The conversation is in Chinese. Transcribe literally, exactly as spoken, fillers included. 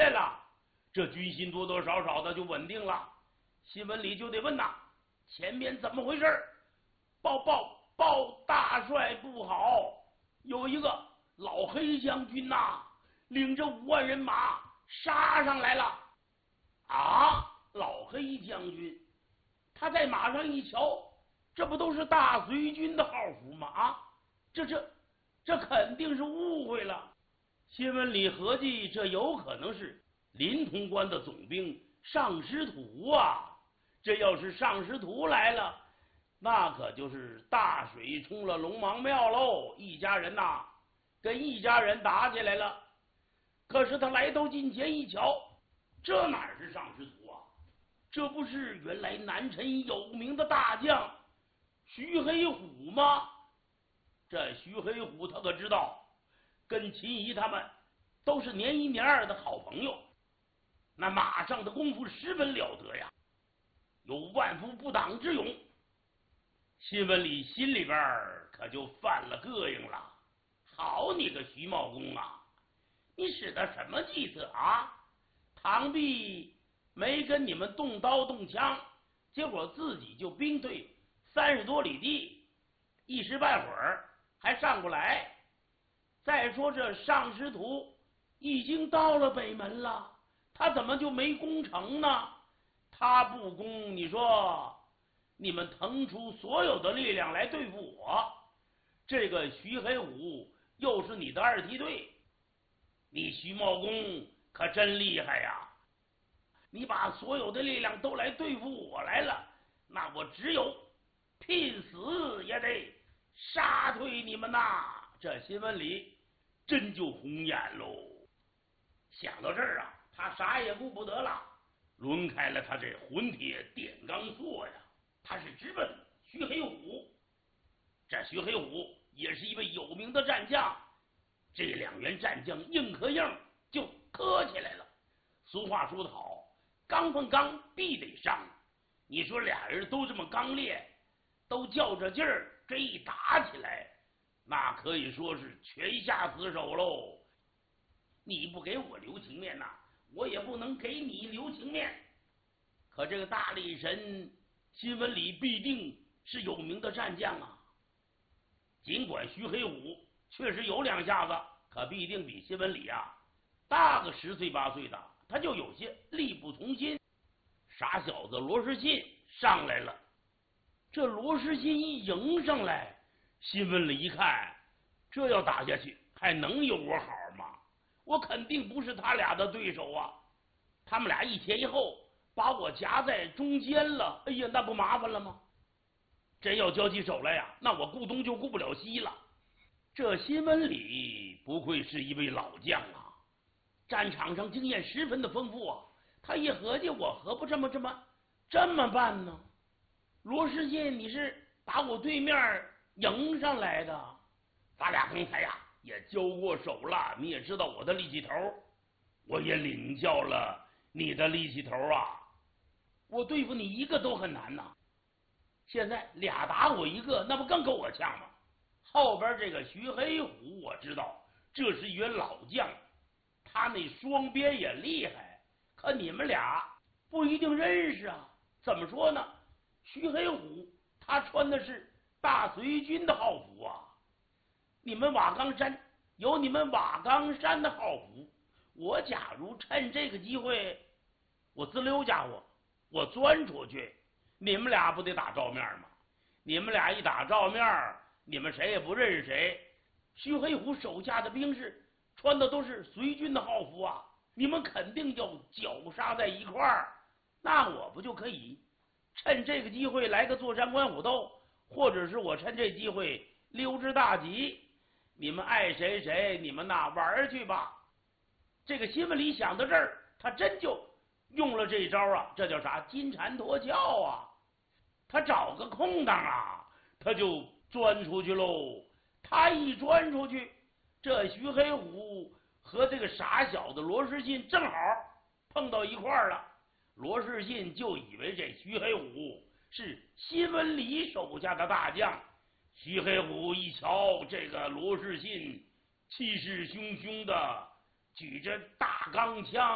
来了，这军心多多少少的就稳定了。新闻里就得问呐，前面怎么回事？报报报，大帅不好，有一个老黑将军呐、啊，领着五万人马杀上来了。啊，老黑将军，他在马上一瞧，这不都是大隋军的号符吗？啊，这这这肯定是误会了。新闻里合计，这有可能是临潼关的总兵尚师图啊。这要是尚师图来了，那可就是大水冲了龙王庙喽！一家人呐、啊，跟一家人打起来了。可是他来到近前一瞧，这哪是尚师图啊？这不是原来南陈有名的大将徐黑虎吗？这徐黑虎他可知道，跟秦仪他们都是年一年二的好朋友，那马上的功夫十分了得呀，有万夫不挡之勇。新闻里心里边可就犯了膈应了。好你个徐茂公啊，你使的什么计策啊？螳臂没跟你们动刀动枪，结果自己就兵退三十多里地，一时半会儿还上不来。再说这尚师图已经到了北门了，他怎么就没攻城呢？他不攻，你说你们腾出所有的力量来对付我，这个徐黑虎又是你的二梯队，你徐茂公可真厉害呀！你把所有的力量都来对付我来了，那我只有拼死也得杀退你们呐！这新闻里真就红眼喽。想到这儿啊，他啥也顾不得了，抡开了他这混铁电钢槊呀，他是直奔徐黑虎。这徐黑虎也是一位有名的战将，这两员战将硬磕硬就磕起来了。俗话说得好，刚碰刚必得伤。你说俩人都这么刚烈，都较着劲儿，这一打起来，那可以说是拳下死手喽。你不给我留情面呐、啊，我也不能给你留情面。可这个大力神新闻里必定是有名的战将啊。尽管徐黑虎确实有两下子，可必定比新闻里啊大个十岁八岁的，他就有些力不从心。傻小子罗士信上来了，这罗士信一迎上来，新闻里一看，这要打下去还能有我好吗？我肯定不是他俩的对手啊！他们俩一前一后把我夹在中间了，哎呀，那不麻烦了吗？真要交起手来呀，那我顾东就顾不了西了。这新闻里不愧是一位老将啊，战场上经验十分的丰富啊。他一合计，我何不这么这么这么办呢？罗士信，你是打我对面迎上来的，咱俩刚才呀也交过手了，你也知道我的力气头，我也领教了你的力气头啊，我对付你一个都很难呐。现在俩打我一个，那不更够我呛吗？后边这个徐黑虎我知道，这是一员老将，他那双鞭也厉害，可你们俩不一定认识啊。怎么说呢？徐黑虎他穿的是大隋军的号服啊，你们瓦岗山有你们瓦岗山的号服，我假如趁这个机会，我滋溜家伙，我钻出去，你们俩不得打照面吗？你们俩一打照面，你们谁也不认识谁。徐黑虎手下的兵士穿的都是隋军的号服啊，你们肯定要绞杀在一块儿，那我不就可以趁这个机会来个坐山观虎斗，或者是我趁这机会溜之大吉，你们爱谁谁，你们那玩去吧。这个新闻里想到这儿，他真就用了这招啊，这叫啥？金蝉脱壳啊！他找个空档啊，他就钻出去喽。他一钻出去，这徐黑虎和这个傻小子罗士信正好碰到一块儿了。罗士信就以为这徐黑虎是新闻里手下的大将，徐黑虎一瞧这个罗士信气势汹汹的举着大钢枪